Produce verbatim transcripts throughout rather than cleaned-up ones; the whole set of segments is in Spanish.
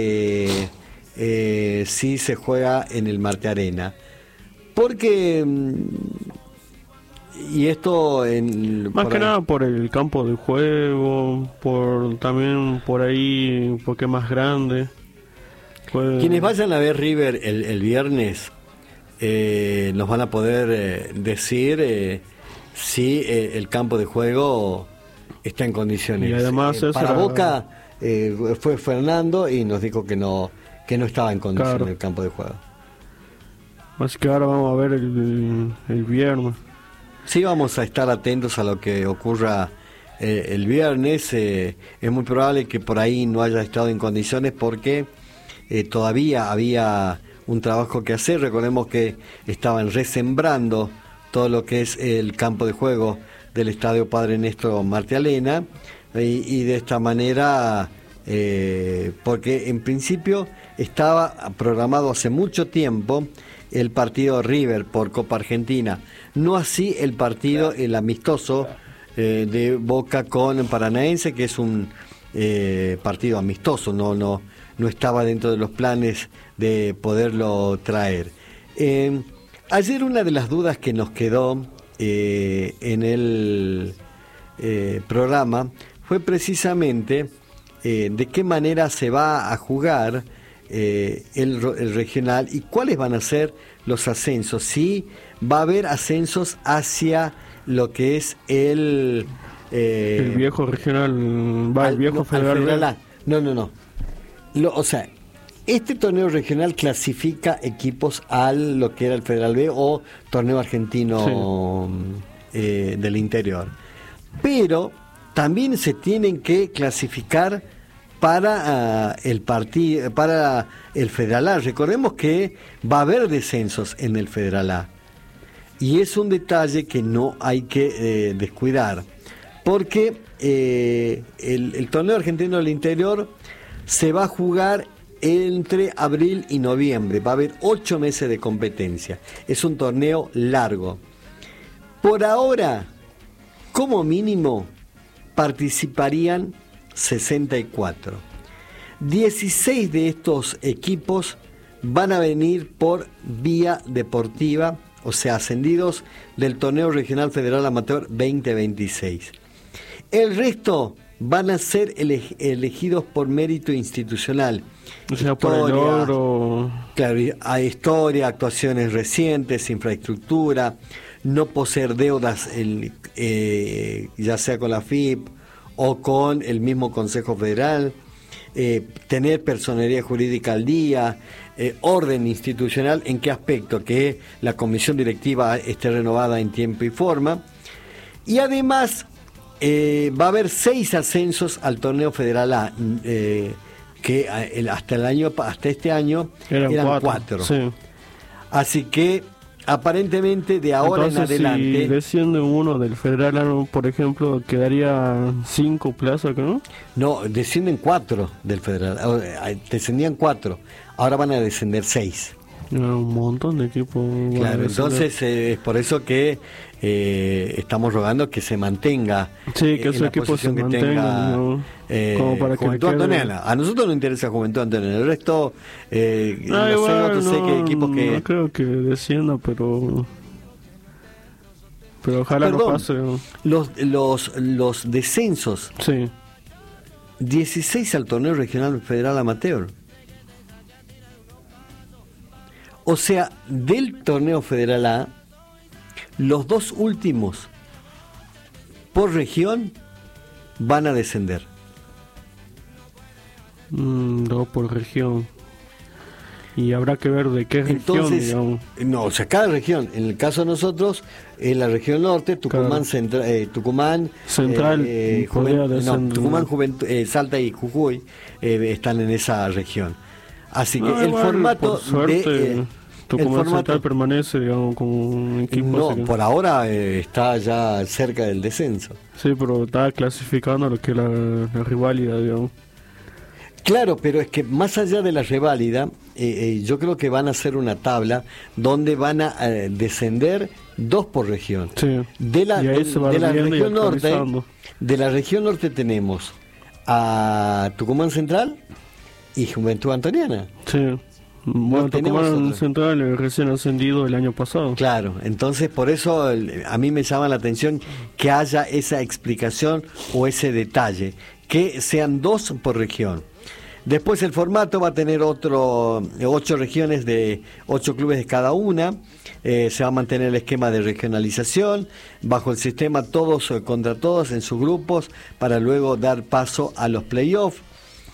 eh, eh, si se juega en el Marte Arena. Porque, y esto en... Más que ahí. Nada por el campo de juego, por también por ahí, porque es más grande. Puede... Quienes vayan a ver River el, el viernes, eh, nos van a poder eh, decir eh, si eh, el campo de juego está en condiciones. Y además eh, para era... Boca eh, fue Fernando y nos dijo que no que no estaba en condiciones claro. el campo de juego. Así que ahora vamos a ver el, el viernes. Sí, vamos a estar atentos a lo que ocurra eh, el viernes. Eh, es muy probable que por ahí no haya estado en condiciones porque eh, todavía había un trabajo que hacer. Recordemos que estaban resembrando todo lo que es el campo de juego del Estadio Padre Néstor Martialena y, y de esta manera, eh, porque en principio estaba programado hace mucho tiempo el partido River por Copa Argentina, no así el partido, el amistoso eh, de Boca con Paranaense, que es un eh, partido amistoso, no, no, no estaba dentro de los planes de poderlo traer. Eh, ayer una de las dudas que nos quedó eh, en el eh, programa fue precisamente eh, de qué manera se va a jugar Eh, el, el regional y cuáles van a ser los ascensos, si va a haber ascensos hacia lo que es el eh, el viejo regional va al, el viejo no, federal, federal A. no no no lo, o sea este torneo regional clasifica equipos al lo que era el Federal B o torneo argentino sí. eh, del interior, pero también se tienen que clasificar para uh, el partido, para el Federal A. Recordemos que va a haber descensos en el Federal A y es un detalle que no hay que eh, descuidar, porque eh, el, el torneo argentino del interior se va a jugar entre abril y noviembre, va a haber ocho meses de competencia, es un torneo largo. Por ahora, como mínimo, participarían sesenta y cuatro. dieciséis de estos equipos van a venir por vía deportiva, o sea, ascendidos del Torneo Regional Federal Amateur veinte veintiséis. El resto van a ser ele- elegidos por mérito institucional. O sea, historia, por el logro. Claro, hay historia, actuaciones recientes, infraestructura, no poseer deudas, el, eh, ya sea con la F I P o con el mismo Consejo Federal, eh, tener personería jurídica al día, eh, orden institucional, ¿en qué aspecto? Que la comisión directiva esté renovada en tiempo y forma, y además eh, va a haber seis ascensos al torneo Federal A, eh, que el, hasta el año hasta este año eran, eran cuatro, cuatro. Sí. Así que aparentemente de ahora entonces, en adelante, si desciende uno del Federal, por ejemplo, quedaría cinco plazas, ¿no? No, descienden cuatro del Federal, descendían cuatro, ahora van a descender seis. Un montón de equipos. Claro, entonces eh, es por eso que eh, estamos rogando que se mantenga. Sí, que esos equipos se que mantengan, tenga, ¿no? eh, Como para que Juventud Antoniana. A nosotros nos interesa Juventud Antoniana. El resto, eh, no, no igual, sé, otros no, sé que equipos que. No creo que descienda, pero. Pero ojalá Perdón, no pase. ¿no? Los, los, los descensos. Sí. dieciséis al torneo regional federal amateur. O sea, del torneo Federal A, los dos últimos por región van a descender. Mm, dos por región. Y habrá que ver de qué Entonces, región, digamos. No, o sea, cada región. En el caso de nosotros, en la región norte, Tucumán, claro. centra, eh, Tucumán, Central, eh, Juven, no, Tucumán, Juventud, eh, Salta y Jujuy eh, están en esa región. Así que no, el igual, formato por suerte, de... Tucumán el formato, Central permanece, digamos, como un equipo. No, que... por ahora eh, está ya cerca del descenso. Sí, pero está clasificando lo que es la, la riválida, digamos. Claro, pero es que más allá de la reválida, eh, eh, yo creo que van a hacer una tabla donde van a eh, descender dos por región. Sí. De la, y ahí de, se va de la viendo región y norte, de la región norte tenemos a Tucumán Central, y Juventud Antoniana. Sí. Bueno, tomaron Central recién ascendido el año pasado. Claro, entonces por eso el, a mí me llama la atención que haya esa explicación o ese detalle, que sean dos por región. Después el formato va a tener otro ocho regiones de ocho clubes de cada una. Eh, se va a mantener el esquema de regionalización bajo el sistema todos contra todos en sus grupos para luego dar paso a los playoffs.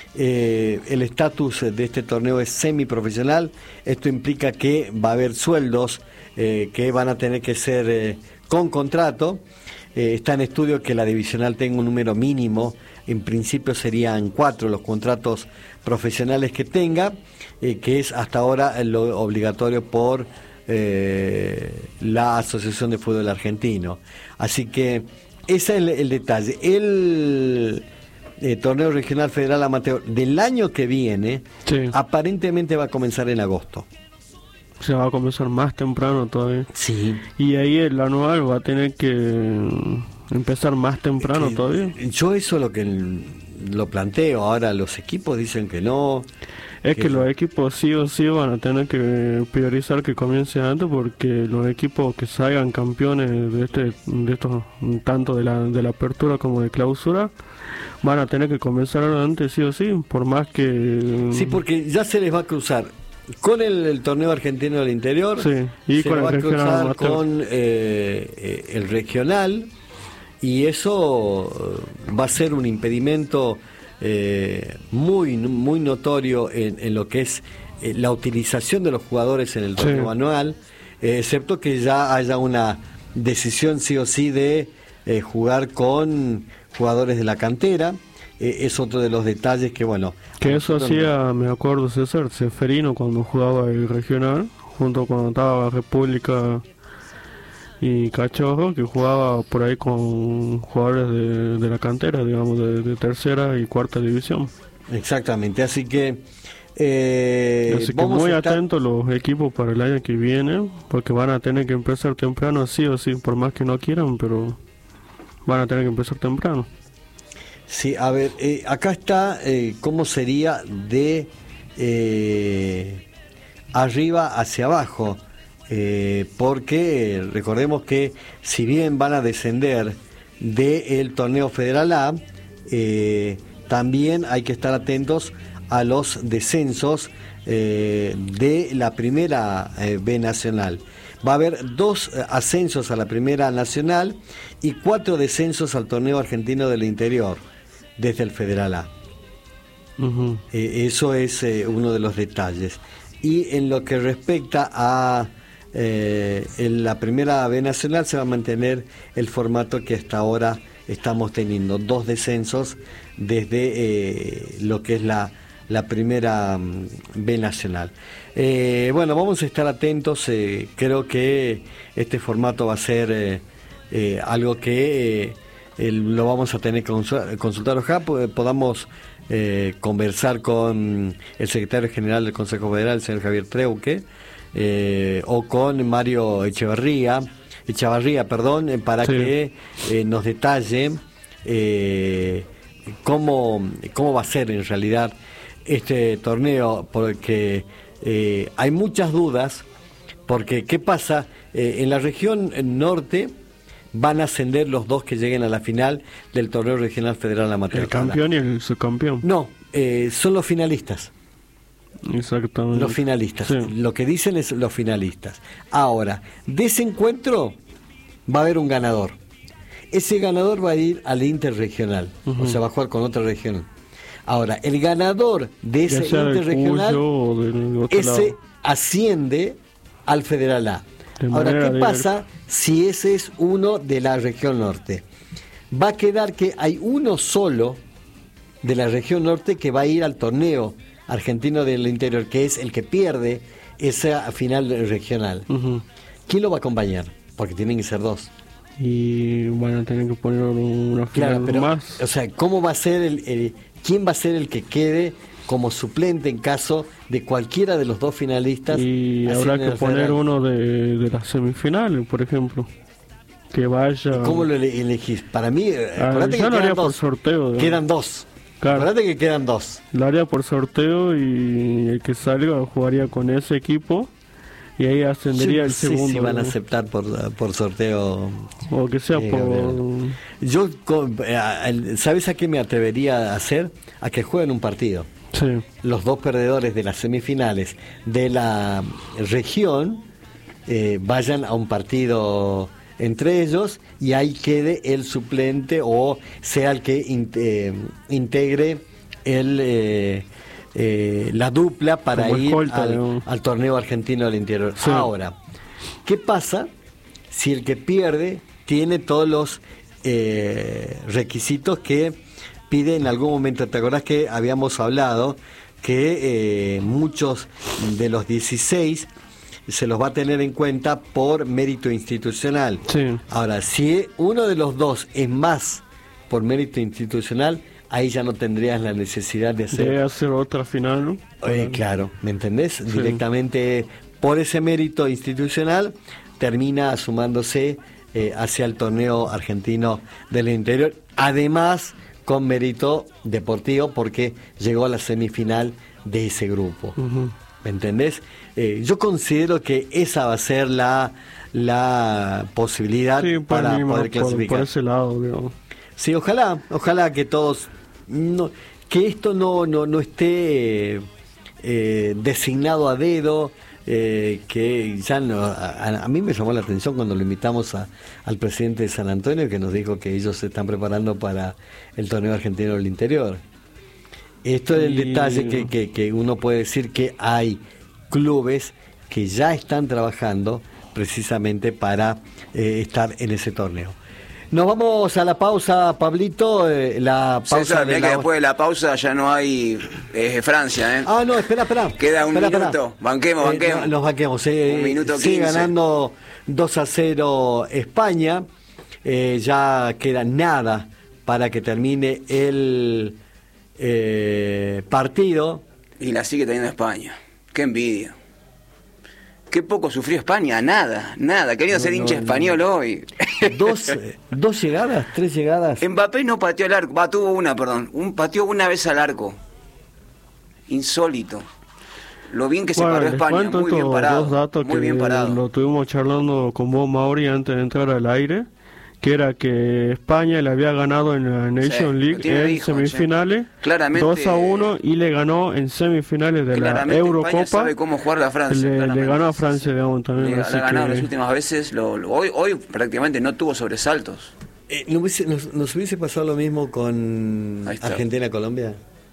Eh, el estatus de este torneo es semiprofesional. Esto implica que va a haber sueldos eh, que van a tener que ser eh, con contrato. Eh, está en estudio que la divisional tenga un número mínimo. En principio serían cuatro los contratos profesionales que tenga, eh, que es hasta ahora lo obligatorio por eh, la Asociación de Fútbol Argentino. Así que ese es el, el detalle. El eh, torneo regional federal amateur del año que viene, sí, aparentemente va a comenzar en agosto. Se va a comenzar más temprano todavía. Sí. Y ahí el anual va a tener que empezar más temprano que, todavía. Yo eso lo que lo planteo. Ahora los equipos dicen que no. Es que, que los equipos sí o sí van a tener que priorizar que comience antes, porque los equipos que salgan campeones de este, de estos, tanto de la, de la apertura como de clausura, van a tener que comenzar antes sí o sí, por más que... Sí, porque ya se les va a cruzar con el, el torneo argentino del interior, sí, y se con va el a cruzar amateur. con eh, eh, el regional, y eso va a ser un impedimento eh, muy muy notorio en, en lo que es eh, la utilización de los jugadores en el torneo sí. anual, eh, excepto que ya haya una decisión sí o sí de eh, jugar con jugadores de la cantera. Eh, es otro de los detalles que, bueno... Que eso hacía, me acuerdo, César Ceferino cuando jugaba el regional, junto cuando estaba República y Cachorro, que jugaba por ahí con jugadores de, de la cantera, digamos, de, de tercera y cuarta división. Exactamente, así que... Eh, así que muy atentos los equipos para el año que viene, porque van a tener que empezar temprano, sí o sí, por más que no quieran, pero van a tener que empezar temprano. Sí, a ver, eh, acá está eh, cómo sería de eh, arriba hacia abajo, eh, porque recordemos que si bien van a descender del torneo Federal A, eh, también hay que estar atentos a los descensos eh, de la primera eh, B Nacional. Va a haber dos eh, ascensos a la primera nacional y cuatro descensos al torneo argentino del interior desde el Federal A. Uh-huh. Eh, eso es eh, uno de los detalles. Y en lo que respecta a eh, en la primera B Nacional, se va a mantener el formato que hasta ahora estamos teniendo, dos descensos desde eh, lo que es la, la primera B Nacional. Eh, bueno, vamos a estar atentos. Eh, creo que este formato va a ser eh, eh, algo que... Eh, El, lo vamos a tener que consultar, ojalá podamos eh, conversar con el secretario general del Consejo Federal, el señor Javier Treuque, eh, o con Mario Echevarría, Echavarría, perdón, eh, para sí. que eh, nos detalle eh, cómo, cómo va a ser en realidad este torneo, porque eh, hay muchas dudas, porque ¿qué pasa? Eh, en la región norte van a ascender los dos que lleguen a la final del torneo regional federal amateur. ¿El campeón y el subcampeón? No, eh, son los finalistas. Exactamente. Los finalistas. Sí. Lo que dicen es los finalistas. Ahora, de ese encuentro va a haber un ganador. Ese ganador va a ir al interregional, uh-huh. o sea, va a jugar con otra región. Ahora, el ganador de ese interregional, ese lado. asciende al Federal A. Ahora, ¿qué directa. pasa si ese es uno de la región norte? Va a quedar que hay uno solo de la región norte que va a ir al torneo argentino del interior, que es el que pierde esa final regional. Uh-huh. ¿Quién lo va a acompañar? Porque tienen que ser dos. Y van a tener que poner una final claro, pero, más. O sea, ¿cómo va a ser el, el quién va a ser el que quede como suplente en caso de cualquiera de los dos finalistas? Y habrá que poner federal. uno de, de las semifinales, por ejemplo, que vaya. ¿Cómo lo elegís? Para mí, ah, que yo lo haría dos, por sorteo. ¿no? Quedan dos. Claro. Acuérdate que quedan dos. Lo haría por sorteo y el que salga jugaría con ese equipo y ahí ascendería Yo no el sé segundo. si van a aceptar por, por sorteo. O que sea eh, por... Gabriel. Yo, con- eh, ¿sabes a qué me atrevería a hacer? A que jueguen un partido. Sí. Los dos perdedores de las semifinales de la región eh, vayan a un partido entre ellos y ahí quede el suplente o sea el que in- eh, integre el eh, eh, la dupla para Como ir escolta, al, digamos. al torneo argentino del interior. Sí. Ahora, ¿qué pasa si el que pierde tiene todos los eh, requisitos que pide en algún momento? ¿Te acordás que habíamos hablado que eh, muchos de los dieciséis se los va a tener en cuenta por mérito institucional? Sí. Ahora, si uno de los dos es más por mérito institucional, ahí ya no tendrías la necesidad de hacer... Debe hacer otra final, ¿no? Eh, claro, ¿me entendés? Directamente por ese mérito institucional termina sumándose eh, hacia el torneo argentino del interior, además con mérito deportivo porque llegó a la semifinal de ese grupo. Ujú. ¿Me entendés? Eh, yo considero que esa va a ser la, la posibilidad Sí, por para mí, poder por, clasificar. por ese lado, digamos. Sí, ojalá, ojalá que todos, no, que esto no, no, no esté eh, designado a dedo, eh, que ya no, a, a mí me llamó la atención cuando lo invitamos a, al presidente de San Antonio, que nos dijo que ellos se están preparando para el torneo argentino del interior. Esto es el Y- detalle que, que, que uno puede decir que hay clubes que ya están trabajando precisamente para eh, estar en ese torneo. Nos vamos a la pausa, Pablito. eh, la pausa César, de mirá la... que después de la pausa ya no hay eh, Francia, ¿eh? Ah, no, espera, espera. Queda un Espera, minuto. espera. Banquemos, Eh, banquemos. no, nos banquemos. eh, Un minuto sigue quince. ganando dos a cero España. Eh, ya queda nada para que termine el eh, partido. Y la sigue teniendo España. Qué envidia. Qué poco sufrió España, nada, nada. Quería No, ser no, hincha no. español hoy. Dos, eh, dos llegadas, tres llegadas. Mbappé no pateó el arco, va, tuvo una, perdón. Un, pateó una vez al arco. Insólito. Lo bien que se Bueno, paró les España, cuento muy bien estos parado. dos datos Muy que bien parado. lo tuvimos charlando con vos, Mauri, antes de entrar al aire, que era que España le había ganado en la Nation Sí, League lo tiene en hijo, semifinales sí. Claramente- dos a uno y le ganó en semifinales de la Claramente Eurocopa. España sabe cómo jugar la Francia. Le, le claramente. ganó a Francia, digamos, Le, también. le así ha ganado que- las últimas veces. Lo, lo- hoy, hoy prácticamente no tuvo sobresaltos. Eh, ¿no hubiese- nos, nos hubiese pasado lo mismo con Ahí está. Argentina-Colombia?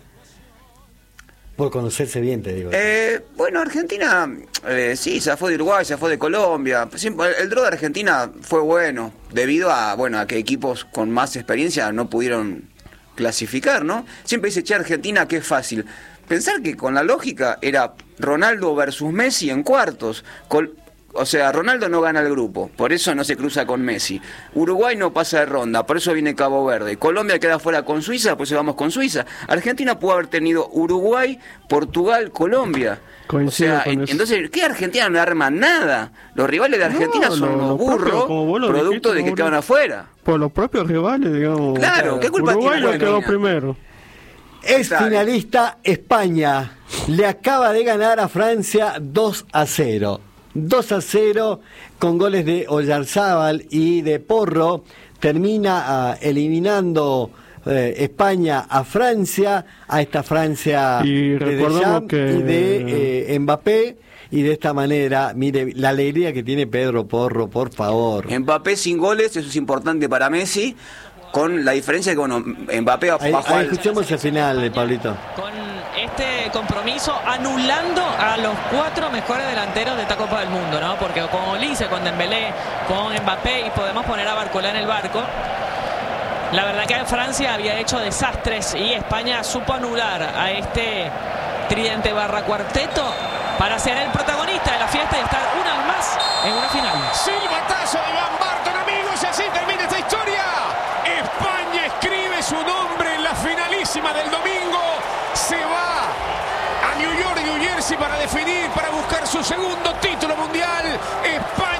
Por conocerse bien, te digo. Eh, bueno, Argentina, eh, sí, se fue de Uruguay, se fue de Colombia. Siempre- el draw de Argentina fue bueno, debido a, bueno, a que equipos con más experiencia no pudieron clasificar, ¿no? Siempre dice, che, Argentina, qué fácil. Pensar que con la lógica era Ronaldo versus Messi en cuartos. Col- o sea, Ronaldo no gana el grupo, por eso no se cruza con Messi. Uruguay no pasa de ronda, por eso viene Cabo Verde. Colombia queda fuera con Suiza, pues vamos con Suiza. Argentina pudo haber tenido Uruguay, Portugal, Colombia. Coincido o sea, con en- eso. entonces, ¿qué Argentina no arma nada? Los rivales de Argentina No, son lo- unos lo propio, burros, como vos lo producto dijiste, de que Mauricio. quedan afuera. Por los propios rivales, digamos. Claro, ¿qué culpa Uruguay tiene no quedó Argentina? primero. Es Sabe. finalista España. Le acaba de ganar a Francia dos a cero. dos a cero con goles de Oyarzábal y de Porro. Termina ah, eliminando eh, España a Francia, a esta Francia Y de recordemos Deschamps que- y de eh, Mbappé. Y de esta manera, mire, la alegría que tiene Pedro Porro, por favor. Mbappé sin goles, eso es importante para Messi, con la diferencia que, bueno, Mbappé va Ahí, va a jugar. ahí escuchemos el final, eh, Pablito. Con este compromiso anulando a los cuatro mejores delanteros de esta Copa del Mundo, ¿no? Porque con Olise, con Dembélé, con Mbappé y podemos poner a Barcola en el barco. La verdad que Francia había hecho desastres y España supo anular a este tridente barra cuarteto para ser el protagonista de la fiesta y estar una vez más en una final. Silbatazo de Van Barton, amigos, y así termina esta historia. España escribe su nombre en la finalísima del domingo. Se va a New York, New Jersey para definir, para buscar su segundo título mundial. España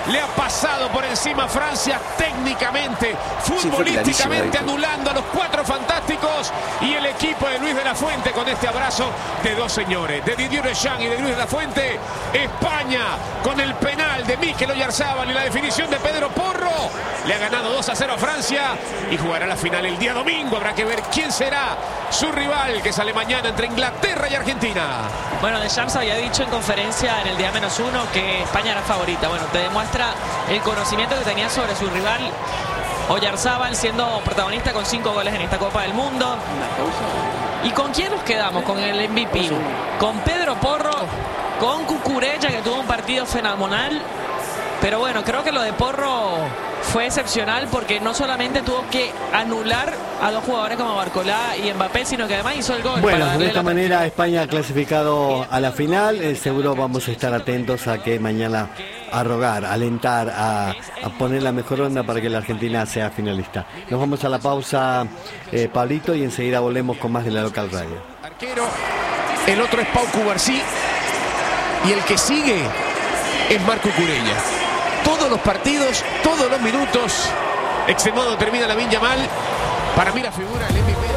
Le ha pasado por encima a Francia técnicamente, futbolísticamente, anulando a los cuatro fantásticos. Y el equipo de Luis de la Fuente, con este abrazo de dos señores, de Didier Deschamps y de Luis de la Fuente. España, con el penal de Mikel Oyarzábal y la definición de Pedro Porro, le ha ganado dos a cero a Francia y jugará la final el día domingo. Habrá que ver quién será su rival, que sale mañana entre Inglaterra y Argentina. Bueno, Deschamps había dicho en conferencia en el día menos uno que España era favorita. Bueno, te demuestra el conocimiento que tenía sobre su rival Oyarzábal, siendo protagonista con cinco goles en esta Copa del Mundo. ¿Y con quién nos quedamos? Con el M V P, con Pedro Porro, con Cucurella, que tuvo un partido fenomenal. Pero bueno, creo que lo de Porro fue excepcional, porque no solamente tuvo que anular a dos jugadores como Barcolá y Mbappé, sino que además hizo el gol. Bueno, de esta manera España ha clasificado a la final. Eh, seguro vamos a estar atentos a que mañana a rogar, a alentar, a, a poner la mejor onda para que la Argentina sea finalista. Nos vamos a la pausa, eh, Pablito, y enseguida volvemos con más de la Local Radio. Arquero, el otro es Pau Cubarsí y el que sigue es Marco Curella. Todos los partidos, todos los minutos, extremado termina Lamine Yamal. Para mí la figura del M V P.